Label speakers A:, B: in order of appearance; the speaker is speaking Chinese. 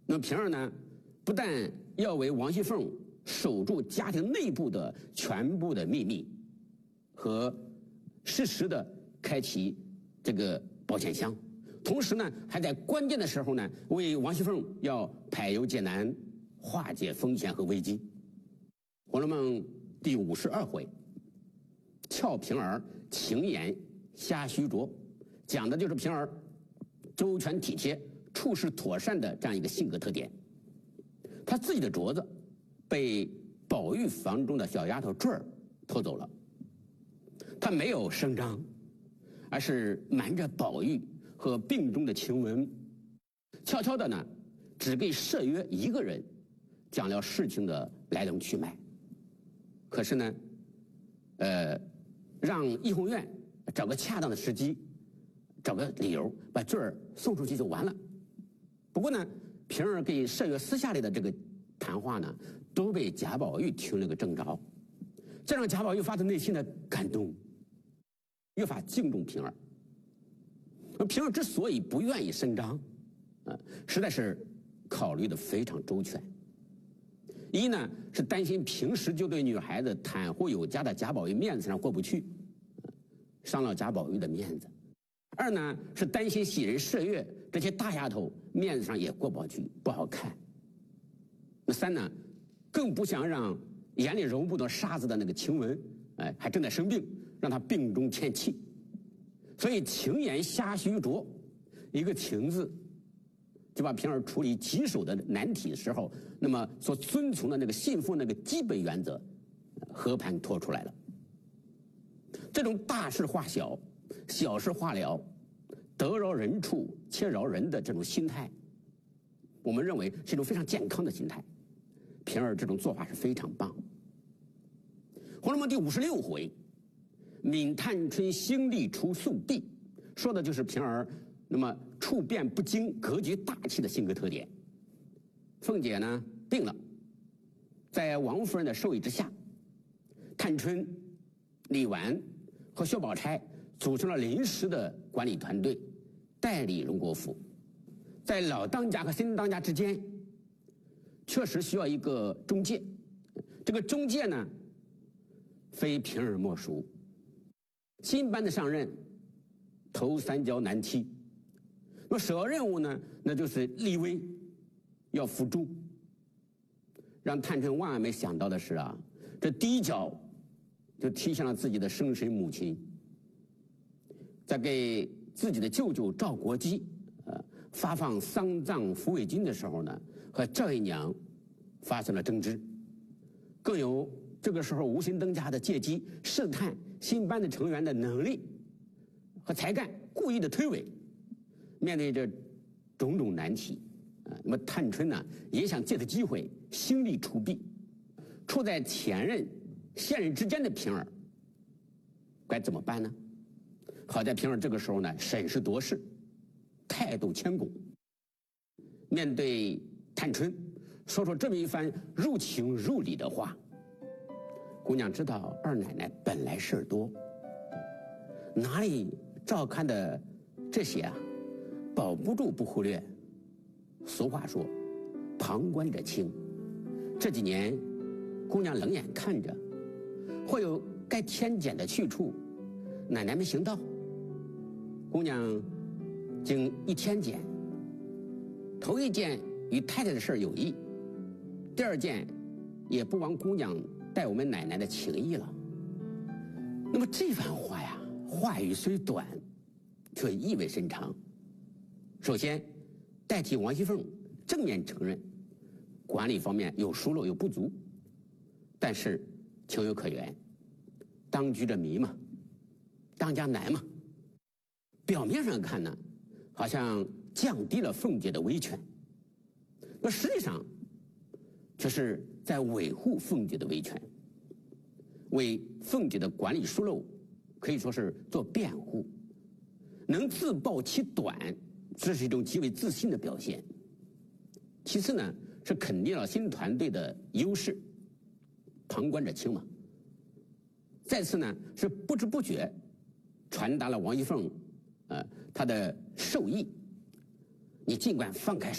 A: 那么平儿呢，不但要为王熙凤守住家庭内部的全部的秘密，和适时的开启这个保险箱，同时呢，还在关键的时候呢，为王熙凤要排忧解难，化解风险和危机。《红楼梦》第52回，俏平儿情言瞎虚着，讲的就是平儿周全体贴、处事妥善的这样一个性格特点。她自己的镯子被宝玉房中的小丫头坠儿偷走了，她没有声张，而是瞒着宝玉和病中的晴雯，悄悄的呢，只给麝月一个人讲了事情的来龙去脉。可是呢，让怡红院找个恰当的时机，找个理由把坠儿送出去就完了。不过呢，平儿给麝月私下里的这个谈话呢，都被贾宝玉听了个正着，这让贾宝玉发自内心的感动，越发敬重平儿。而平儿之所以不愿意声张，实在是考虑的非常周全。一呢，是担心平时就对女孩子袒护有加的贾宝玉面子上过不去，伤了贾宝玉的面子；二呢，是担心喜人麝月这些大丫头面子上也过不去，不好看。那三呢，更不想让眼里揉不得沙子的那个晴雯，还正在生病，让她病中欠气。所以情言瞎虚着，一个情字，就把平儿处理棘手的难题的时候，那么所遵从的那个信奉那个基本原则，和盘托出来了。这种大事化小，小事化了，得饶人处且饶人的这种心态，我们认为是一种非常健康的心态。平儿这种做法是非常棒。《红楼梦》第56回，闵探春兴利除宿婢，说的就是平儿那么处变不惊、格局大气的性格特点。凤姐呢病了，在王夫人的授意之下，探春、李纨和薛宝钗组成了临时的管理团队，代理荣国府。在老当家和新当家之间，确实需要一个中介。这个中介呢，非平儿莫属。新班的上任，头三跤难踢。那么首要任务呢，那就是立威，要服众。让探春万万没想到的是啊，这第一脚就踢向了自己的生身母亲。在给自己的舅舅赵国基发放丧葬抚慰金的时候呢，和赵姨娘发生了争执，更有这个时候无心登家的借机试探新班的成员的能力和才干，故意的推诿。面对着种种难题，那么探春呢，也想借此机会兴利除弊。处在前任现任之间的平儿该怎么办呢？好在平儿这个时候呢，审时度势，态度谦恭，面对探春说出这么一番入情入理的话。姑娘知道二奶奶本来事儿多，哪里照看的这些啊，保不住不忽略。俗话说，旁观者清。这几年，姑娘冷眼看着，会有该添减的去处，奶奶没行到。姑娘经一添减，头一件与太太的事儿有益，第二件也不枉姑娘待我们奶奶的情谊了。那么这番话呀，话语虽短，却意味深长。首先，代替王熙凤正面承认管理方面有疏漏有不足，但是情有可原，当局者迷嘛，当家难嘛。表面上看呢，好像降低了凤姐的威权，那实际上却是在维护凤姐的威权，为凤姐的管理疏漏可以说是做辩护。能自曝其短，这是一种极为自信的表现。其次呢，是肯定了新团队的优势，旁观者清嘛。再次呢，是不知不觉传达了王熙凤她的授意，你尽管放开